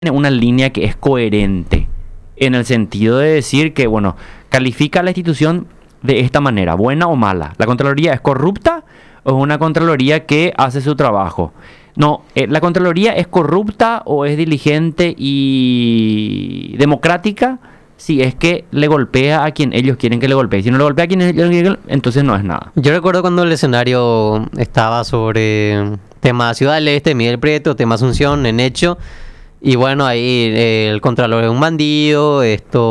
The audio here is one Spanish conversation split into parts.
una línea que es coherente en el sentido de decir que, bueno, califica a la institución de esta manera, buena o mala. ¿La Contraloría es corrupta o es una Contraloría que hace su trabajo? No, la Contraloría es corrupta o es diligente y democrática si es que le golpea a quien ellos quieren que le golpee. Si no le golpea a quien ellos quieren, entonces no es nada. Yo recuerdo cuando el escenario estaba sobre tema Ciudad del Este, Miguel Prieto, tema Asunción, en hecho. Y bueno, ahí el Contralor es un bandido,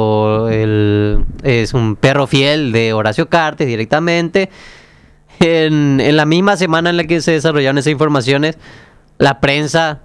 es un perro fiel de Horacio Cartes directamente. En la misma semana en la que se desarrollaron esas informaciones, la prensa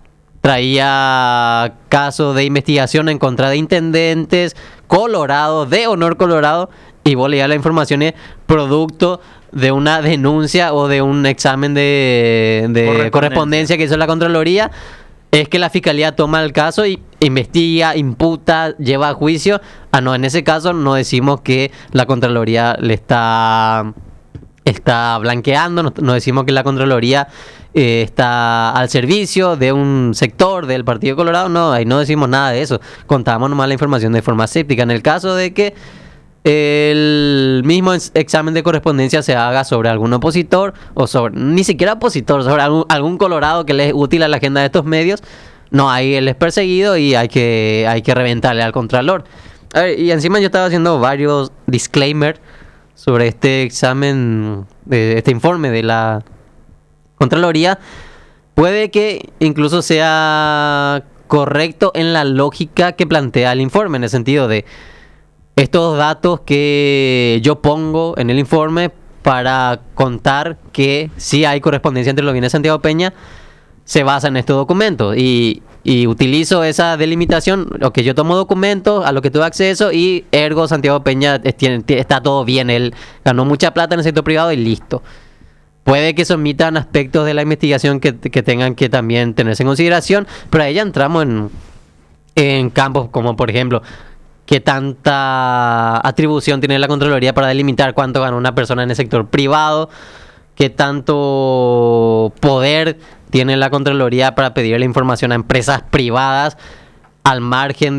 traía casos de investigación en contra de intendentes colorados, de honor colorado, y vos leías las informaciones producto de una denuncia o de un examen de correspondencia que hizo la Contraloría. Es que la Fiscalía toma el caso y investiga, imputa, lleva a juicio. Ah, no, en ese caso no decimos que la Contraloría le está blanqueando, no decimos que la Contraloría está al servicio de un sector del Partido Colorado. No, ahí no decimos nada de eso. Contamos nomás la información de forma escéptica. En el caso de que el mismo examen de correspondencia se haga sobre algún opositor o sobre, ni siquiera opositor, sobre algún colorado que le es útil a la agenda de estos medios, no, ahí él es perseguido y hay que reventarle al Contralor. A ver, y encima yo estaba haciendo varios disclaimers sobre este examen, este informe de la Contraloría. Puede que incluso sea correcto en la lógica que plantea el informe, en el sentido de estos datos que yo pongo en el informe para contar que sí hay correspondencia entre los bienes de Santiago Peña, se basa en estos documentos y utilizo esa delimitación, lo que yo tomo documentos a lo que tuve acceso y ergo Santiago Peña está todo bien, él ganó mucha plata en el sector privado y listo. Puede que se omitan aspectos de la investigación que tengan que también tenerse en consideración, pero ahí ya entramos en campos como, por ejemplo, qué tanta atribución tiene la Contraloría para delimitar cuánto gana una persona en el sector privado, qué tanto poder tiene la Contraloría para pedir la información a empresas privadas al margen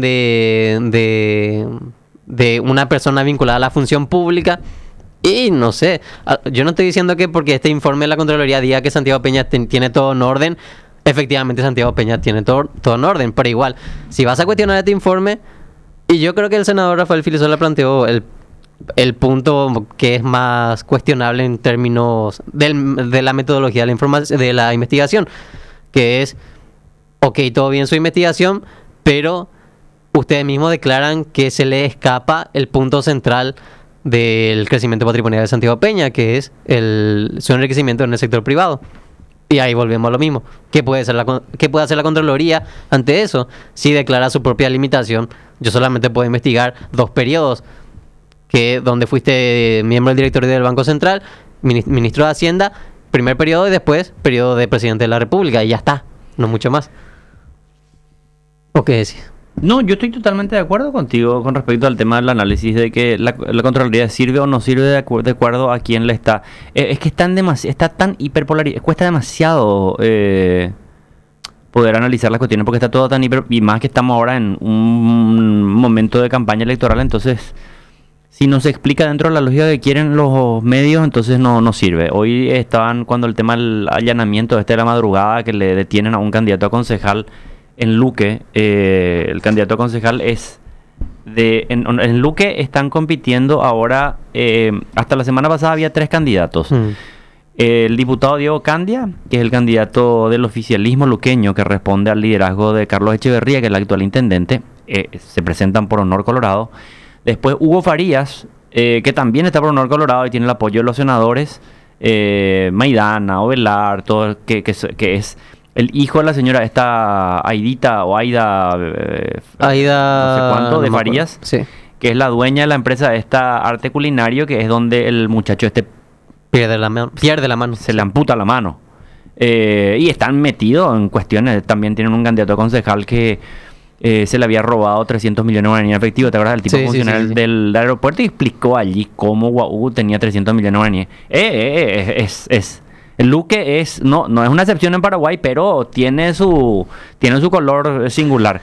de una persona vinculada a la función pública. Y no sé, yo no estoy diciendo que porque este informe de la Contraloría diga que Santiago Peña tiene todo en orden, efectivamente Santiago Peña tiene todo en orden, pero igual, si vas a cuestionar este informe, y yo creo que el senador Rafael Filisola planteó el punto que es más cuestionable en términos de la metodología de la investigación, que es, ok, todo bien su investigación, pero ustedes mismos declaran que se le escapa el punto central del crecimiento patrimonial de Santiago Peña, que es su enriquecimiento en el sector privado. Y ahí volvemos a lo mismo. ¿Qué puede hacer la Contraloría ante eso? Si declara su propia limitación, yo solamente puedo investigar 2 periodos, donde fuiste miembro del directorio del Banco Central, ministro de Hacienda, primer periodo y después periodo de presidente de la República, y ya está, no mucho más. ¿O qué decís? No, yo estoy totalmente de acuerdo contigo con respecto al tema del análisis de que la Contraloría sirve o no sirve de acuerdo a quién le está. Es que está tan hiperpolarizado, cuesta demasiado poder analizar las cuestiones porque está todo tan y más que estamos ahora en un momento de campaña electoral, entonces si no se explica dentro de la lógica que quieren los medios, entonces no sirve. Hoy estaban cuando el tema del allanamiento de la madrugada que le detienen a un candidato a concejal en Luque, el candidato a concejal es en Luque están compitiendo ahora, hasta la semana pasada había 3 candidatos. El diputado Diego Candia, que es el candidato del oficialismo luqueño que responde al liderazgo de Carlos Echeverría, que es el actual intendente, se presentan por Honor Colorado. Después Hugo Farías, que también está por Honor Colorado y tiene el apoyo de los senadores Maidana, Ovelar, todo, que es el hijo de la señora esta Aidita o Aida, Aida no sé cuánto, de Farías, sí, que es la dueña de la empresa de esta Arte Culinario, que es donde el muchacho pierde la mano. Se le amputa la mano. Y están metidos en cuestiones. También tienen un candidato a concejal que se le había robado 300 millones de guaraníes en efectivo. ¿Te acuerdas? El tipo funcionario del aeropuerto y explicó allí cómo Guau tenía 300 millones de guaraníes. El Luque no es una excepción en Paraguay, pero tiene su color singular.